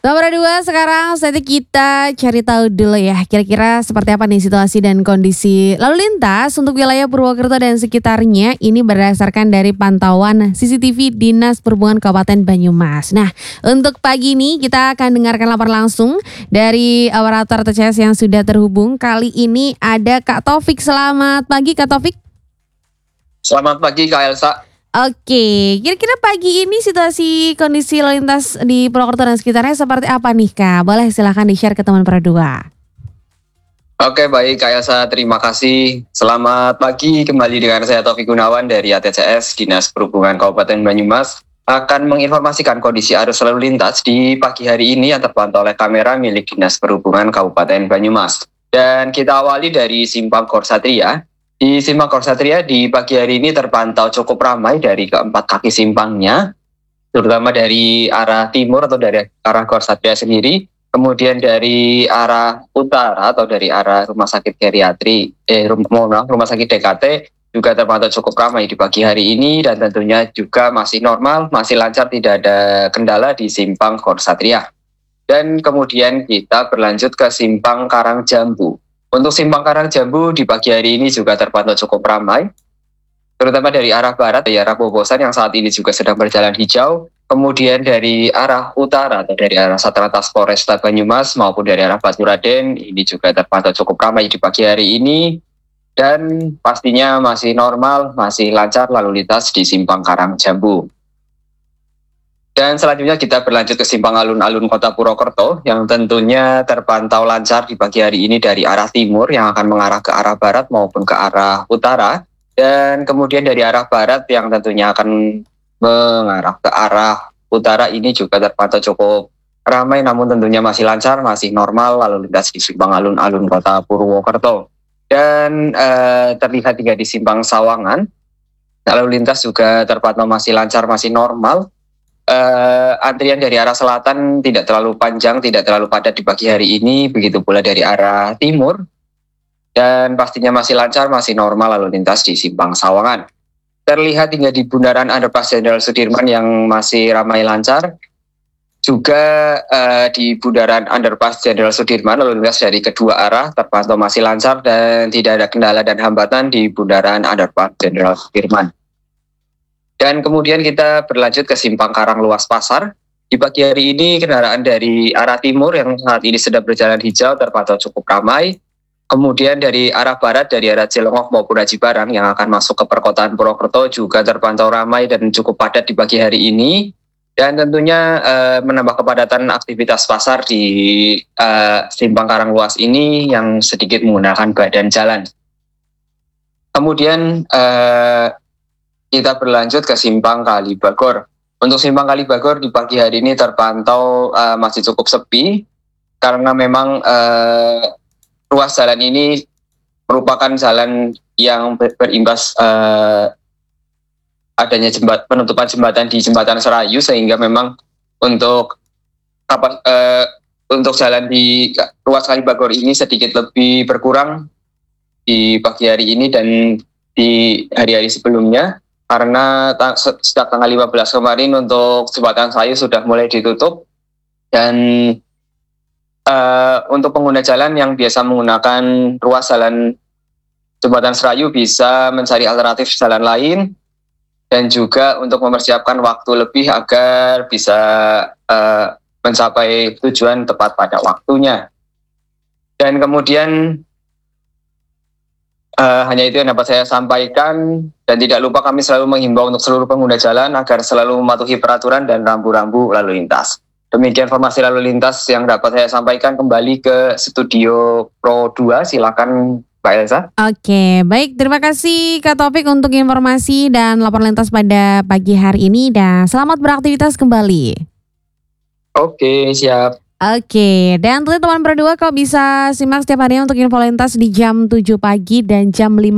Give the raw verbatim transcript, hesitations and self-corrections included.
Nomor dua, sekarang saatnya kita cari tahu dulu ya, kira-kira seperti apa nih situasi dan kondisi lalu lintas untuk wilayah Purwokerto dan sekitarnya. Ini berdasarkan dari pantauan C C T V Dinas Perhubungan Kabupaten Banyumas. Nah, untuk pagi ini kita akan dengarkan laporan langsung dari operator T C S yang sudah terhubung. Kali ini ada Kak Taufik. Selamat pagi Kak Taufik. Selamat pagi Kak Elsa. Oke, kira-kira pagi ini situasi kondisi lalu lintas di Purwokerto dan sekitarnya seperti apa nih Kak? Boleh silahkan di-share ke teman berdua. Oke, baik Kak Elsa, terima kasih. Selamat pagi, kembali dengan saya Taufik Gunawan dari A T C S Dinas Perhubungan Kabupaten Banyumas akan menginformasikan kondisi arus lalu lintas di pagi hari ini yang terpantau oleh kamera milik Dinas Perhubungan Kabupaten Banyumas. Dan kita awali dari Simpang Korsatria. Di Simpang Korsatria di pagi hari ini terpantau cukup ramai dari keempat kaki simpangnya, terutama dari arah timur atau dari arah Korsatria sendiri, kemudian dari arah utara atau dari arah rumah sakit geriatri, eh rumah, rumah sakit D K T juga terpantau cukup ramai di pagi hari ini dan tentunya juga masih normal, masih lancar, tidak ada kendala di Simpang Korsatria. Dan kemudian kita berlanjut ke Simpang Karangjambu. Untuk Simpang Karangjambu di pagi hari ini juga terpantau cukup ramai, terutama dari arah barat, dari arah Bobosan yang saat ini juga sedang berjalan hijau, kemudian dari arah utara atau dari arah Satlantas Polresta Banyumas maupun dari arah Baturaden ini juga terpantau cukup ramai di pagi hari ini, dan pastinya masih normal, masih lancar lalu lintas di Simpang Karangjambu. Dan selanjutnya kita berlanjut ke Simpang Alun-Alun Kota Purwokerto yang tentunya terpantau lancar di pagi hari ini dari arah timur yang akan mengarah ke arah barat maupun ke arah utara. Dan kemudian dari arah barat yang tentunya akan mengarah ke arah utara ini juga terpantau cukup ramai, namun tentunya masih lancar, masih normal lalu lintas di Simpang Alun-Alun Kota Purwokerto. Dan eh, terlihat juga di Simpang Sawangan, lalu lintas juga terpantau masih lancar, masih normal. Uh, antrian dari arah selatan tidak terlalu panjang, tidak terlalu padat di pagi hari ini, begitu pula dari arah timur, dan pastinya masih lancar, masih normal lalu lintas di Simpang Sawangan. Terlihat hingga di bundaran Underpass Jenderal Sudirman yang masih ramai lancar, juga uh, di bundaran Underpass Jenderal Sudirman lalu lintas dari kedua arah terpantau masih lancar dan tidak ada kendala dan hambatan di bundaran Underpass Jenderal Sudirman. Dan kemudian kita berlanjut ke Simpang Karangluas Pasar. Di pagi hari ini kendaraan dari arah timur yang saat ini sedang berjalan hijau terpantau cukup ramai. Kemudian dari arah barat, dari arah Cilongok maupun Aji Barang yang akan masuk ke perkotaan Purwokerto juga terpantau ramai dan cukup padat di pagi hari ini. Dan tentunya eh, menambah kepadatan aktivitas pasar di eh, Simpang Karangluas ini yang sedikit menggunakan badan jalan. Kemudian eh, kita berlanjut ke Simpang Kalibagor. Untuk Simpang Kalibagor di pagi hari ini terpantau uh, masih cukup sepi karena memang uh, ruas jalan ini merupakan jalan yang ber- berimbas uh, adanya jembat, penutupan jembatan di Jembatan Serayu, sehingga memang untuk apa, uh, untuk jalan di ruas Kalibagor ini sedikit lebih berkurang di pagi hari ini dan di hari-hari sebelumnya. Karena ta- sejak tanggal lima belas kemarin untuk Jembatan Serayu sudah mulai ditutup, dan uh, untuk pengguna jalan yang biasa menggunakan ruas jalan Jembatan Serayu bisa mencari alternatif jalan lain dan juga untuk mempersiapkan waktu lebih agar bisa uh, mencapai tujuan tepat pada waktunya. Dan kemudian Uh, hanya itu yang dapat saya sampaikan, dan tidak lupa kami selalu menghimbau untuk seluruh pengguna jalan agar selalu mematuhi peraturan dan rambu-rambu lalu lintas. Demikian informasi lalu lintas yang dapat saya sampaikan. Kembali ke studio Pro dua, silakan Mbak Elsa. Oke, baik, terima kasih Kak Taufik untuk informasi dan laporan lintas pada pagi hari ini, dan selamat beraktivitas kembali. Oke, siap. Oke, dan teman-teman berdua kalau bisa simak setiap harinya untuk info lintas di jam tujuh pagi dan jam lima